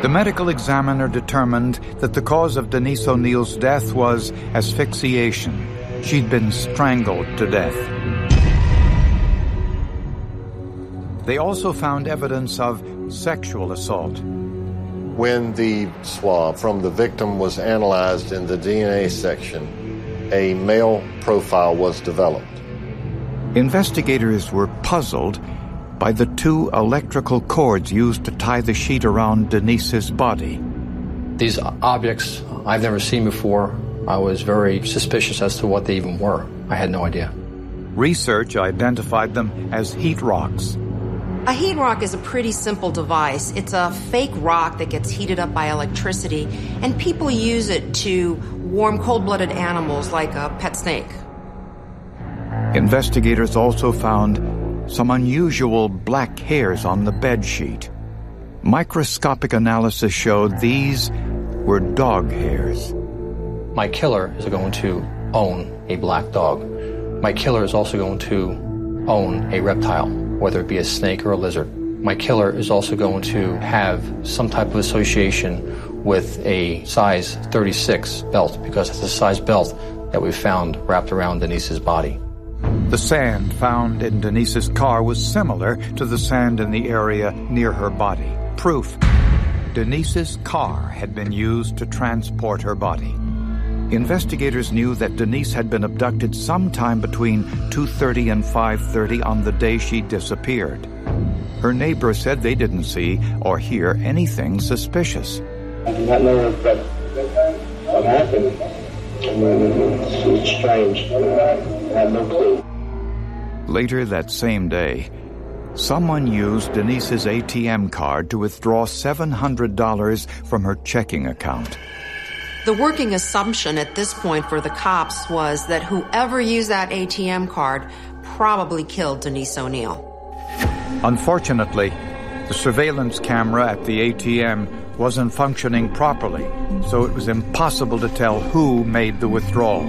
The medical examiner determined that the cause of Denise O'Neill's death was asphyxiation. She'd been strangled to death. They also found evidence of sexual assault. When the swab from the victim was analyzed in the DNA section, a male profile was developed. Investigators were puzzled by the 2 electrical cords used to tie the sheet around Denise's body. These objects I've never seen before. I was very suspicious as to what they even were. I had no idea. Research identified them as heat rocks. A heat rock is a pretty simple device. It's a fake rock that gets heated up by electricity, and people use it to warm cold-blooded animals like a pet snake. Investigators also found some unusual black hairs on the bed sheet. Microscopic analysis showed these were dog hairs. My killer is going to own a black dog. My killer is also going to own a reptile, whether it be a snake or a lizard. My killer is also going to have some type of association with a size 36 belt, because it's a size belt that we found wrapped around Denise's body. The sand found in Denise's car was similar to the sand in the area near her body. Proof: Denise's car had been used to transport her body. Investigators knew that Denise had been abducted sometime between 2:30 and 5:30 on the day she disappeared. Her neighbors said they didn't see or hear anything suspicious. I did not know what happened. It was strange. I had no clue. Later that same day, someone used Denise's ATM card to withdraw $700 from her checking account. The working assumption at this point for the cops was that whoever used that ATM card probably killed Denise O'Neill. Unfortunately, the surveillance camera at the ATM wasn't functioning properly, so it was impossible to tell who made the withdrawal.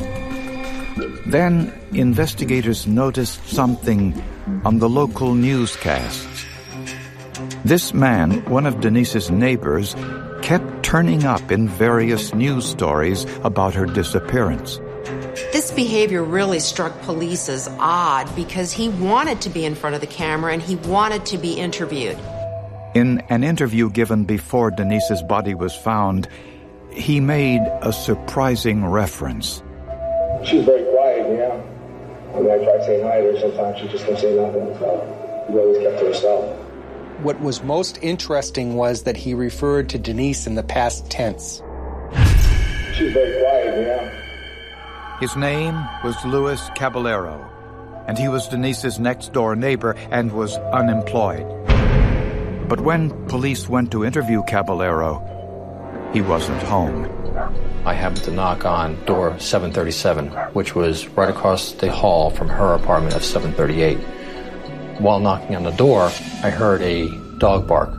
Then, investigators noticed something on the local newscasts. This man, one of Denise's neighbors, kept turning up in various news stories about her disappearance. This behavior really struck police as odd because he wanted to be in front of the camera and he wanted to be interviewed. In an interview given before Denise's body was found, he made a surprising reference. She was very quiet, yeah. I mean, I tried saying hi to her sometimes. She just didn't say nothing. She always kept to herself. What was most interesting was that he referred to Denise in the past tense. She was very quiet, yeah. His name was Luis Caballero, and he was Denise's next-door neighbor and was unemployed. But when police went to interview Caballero, he wasn't home. I happened to knock on door 737, which was right across the hall from her apartment of 738. While knocking on the door, I heard a dog bark.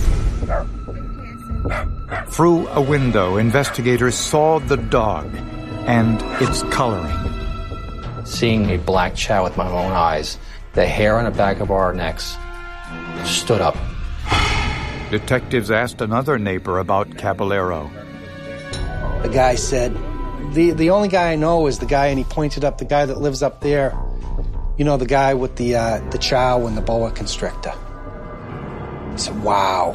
Through a window, investigators saw the dog and its coloring. Seeing a black chow with my own eyes, the hair on the back of our necks stood up. Detectives asked another neighbor about Caballero. The guy said, the only guy I know is the guy, and he pointed up, the guy that lives up there. You know, the guy with the chow and the boa constrictor. I said, wow.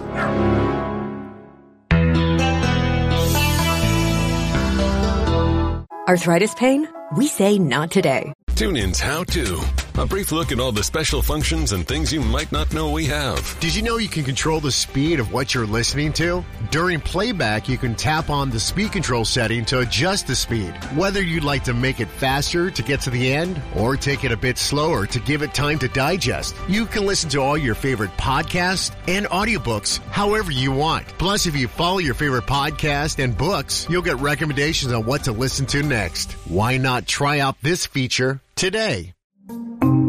Arthritis pain? We say not today. TuneIn's How To. A brief look at all the special functions and things you might not know we have. Did you know you can control the speed of what you're listening to? During playback, you can tap on the speed control setting to adjust the speed. Whether you'd like to make it faster to get to the end or take it a bit slower to give it time to digest, you can listen to all your favorite podcasts and audiobooks however you want. Plus, if you follow your favorite podcast and books, you'll get recommendations on what to listen to next. Why not try out this feature today?